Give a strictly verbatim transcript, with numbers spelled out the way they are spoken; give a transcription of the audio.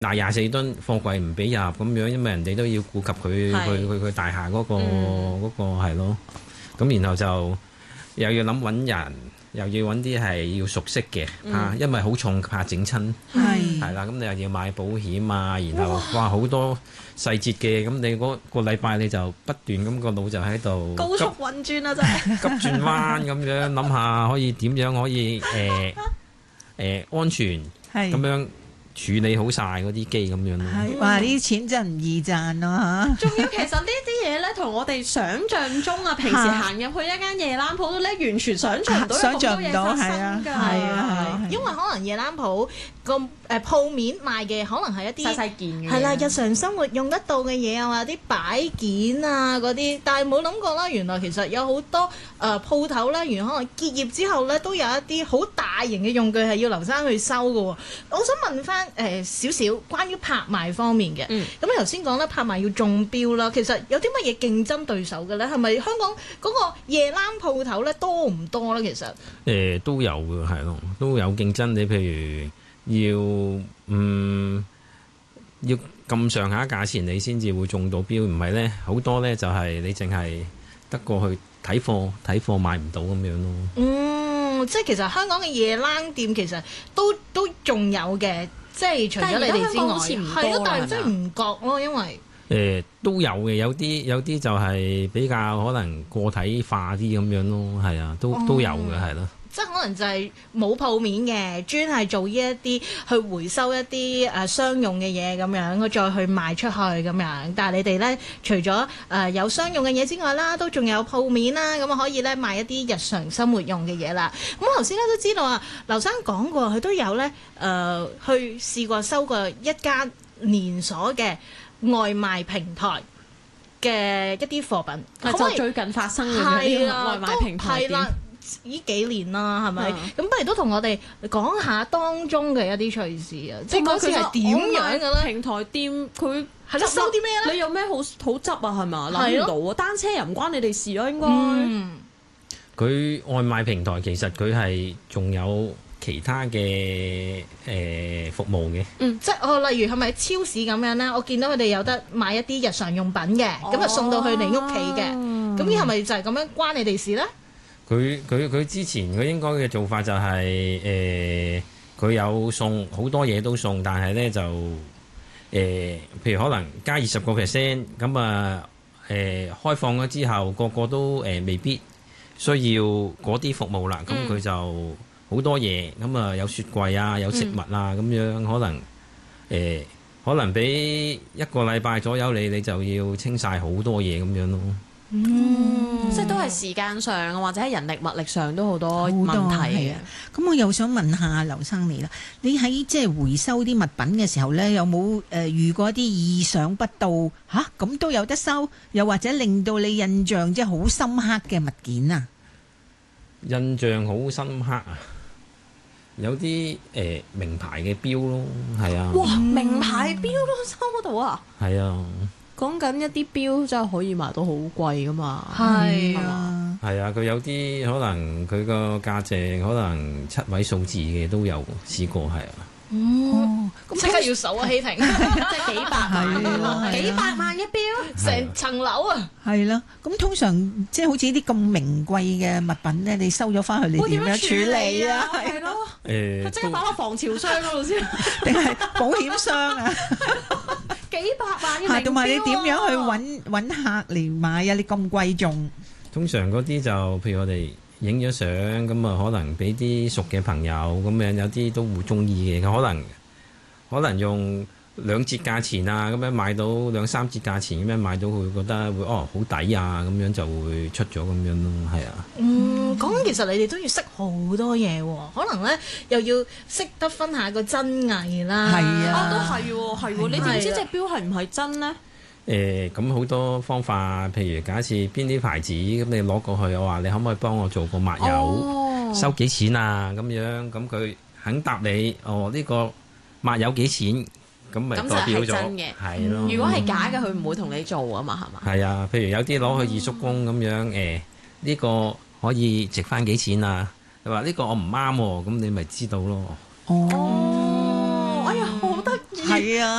嗱廿四噸貨櫃唔俾入咁樣，因為人哋都要顧及佢佢佢佢大廈嗰、嗰個嗰、嗯、個係咯。咁然後就又要諗揾人，又要揾啲係要熟悉嘅嚇、嗯啊，因為好重怕整親係係啦。咁你又要買保險啊，然後哇好多細節嘅。咁你嗰個禮拜你就不斷咁個腦就喺度高速運轉啊，真係急轉彎咁樣諗下可以點樣可以誒誒、呃呃、安全咁樣。處理好晒嗰啲機咁樣咯， 係哇！呢啲錢真係唔易賺咯嚇。 仲要其實呢啲嘢咧，同我哋想像中啊，平時行入去一間夜冷鋪咧，完全想像唔到有咁多嘢發生㗎。 係啊， 因為可能夜冷鋪個誒鋪面賣嘅可能係一啲細細件嘅， 係啦，日常生活用得到嘅嘢啊，或者啲擺件啊嗰啲，但係冇諗過啦，原來其實有好多誒鋪頭咧，原來可能結業之後咧，都有一啲好大型嘅用具係要劉生去收㗎喎。我想問翻誒少少關於拍賣方面嘅，咁你頭先講咧拍賣要中標啦，其實有啲乜嘢競爭對手嘅咧？係咪香港嗰個夜冷鋪頭咧多唔多咧？其實誒、 呃、都有嘅，係咯，都有競爭。你譬如要嗯要咁上下價錢，你先至會中到標，唔係咧好多咧就係你淨係得過去睇貨，睇貨買唔到咁樣咯。 嗯，即係其實香港嘅夜冷店其實都都仲有嘅，即係除咗你哋之外，係咯，但係真係唔覺咯，因為誒、呃、都有嘅，有啲有啲就係比較可能個體化啲咁樣咯，係啊，都、嗯、都有嘅，係咯。 即係可能就係冇鋪面嘅，專係做呢一啲去回收一啲誒商用嘅嘢咁樣，再去賣出去咁樣。但係你哋咧，除咗誒、呃、有商用嘅嘢之外啦，都仲有鋪面啦，咁啊可以咧賣一啲日常生活用嘅嘢啦。咁我頭先咧都知道啊，劉生講過佢都有咧誒、呃、去試過收過一間連鎖嘅外賣平台嘅一啲貨品， 就最近發生嘅呢個外賣平台店。 呢幾年啦，係咪？咁、嗯、不如都同我哋講下當中嘅一啲趣事啊！即係嗰次係點樣嘅咧？ 平台店佢係啦，收啲咩咧？ 你有咩好好執啊？係嘛？諗唔到啊！單車又唔關你哋事咯，應該。 佢、嗯、外賣平台其實佢係仲有其他嘅誒、呃、服務嘅。 嗯，即係我例如係咪超市咁樣咧？我見到佢哋有得買一啲日常用品嘅，咁啊送到去你屋企嘅。咁呢係咪就係咁樣關你哋事咧？ 佢佢佢之前佢應該嘅做法就係誒佢有送好多嘢都送，但係咧就誒、呃、譬如可能加二十個 percent 咁啊誒開放咗之後，個個都誒、呃、未必需要嗰啲服務啦。咁佢、嗯、就好多嘢咁啊，有雪櫃啊，有食物啊咁、嗯、樣，可能誒、呃、可能俾一個禮拜左右你，你就要清晒好多嘢咁樣咯。 嗯，即係都係時間上或者係人力物力上都好多問題嘅。 咁我又想問下劉生你啦，你喺即係回收啲物品嘅時候呢，有冇誒、呃、遇過一啲意想不到吓咁、啊、都有得收，又或者令到你印象即係好深刻嘅物件啊？ 印象好深刻啊！有啲誒、呃、名牌嘅錶咯，係啊！ 哇，名牌錶都收到啊！ 係啊！ 講緊一啲錶真係可以賣到好貴噶嘛， 係啊， 係啊，佢有啲可能佢個價值可能七位數字嘅都有試過，係啊。 哦，咁即刻要數啊，希婷，即係幾百萬，幾百萬一錶，成層樓啊！ 係啦，咁通常即係好似啲咁名貴嘅物品咧，你收咗翻去你點樣處理啊？ 係咯， 誒， 即刻擺落防潮箱嗰度先， 定係保險箱啊？ 幾百萬嘅名錶啊！ 同埋你點樣去揾揾客嚟買啊？你咁貴重？ 通常嗰啲就譬如我哋影咗相咁啊，可能俾啲熟嘅朋友咁樣，有啲都會中意嘅。可能可能用兩折價錢啊，咁樣買到兩三折價錢咁樣買到，佢覺得會哦好抵啊，咁樣就會出咗咁樣咯，係啊。 嗯，講緊其實你哋都要識好多嘢喎，可能咧又要識得分下個真偽啦。 係啊， 啊都係喎，係喎，你點知隻錶係唔係真咧？ 誒咁好多方法，譬如假設邊啲牌子咁，你攞過去，我話你可唔可以幫我做個抹油，哦、收幾錢啊？咁樣咁佢肯答你，哦呢、呢個抹油幾錢？咁咪代表咗係咯。 如果係假嘅，佢唔會同你做啊嘛，係嘛？ 係啊，譬如有啲攞去二叔公咁樣，誒、嗯、呢、欸呢個可以值翻幾錢啊？你話呢個我唔啱喎，咁你咪知道咯。 哦， 哎呀，好得意係啊。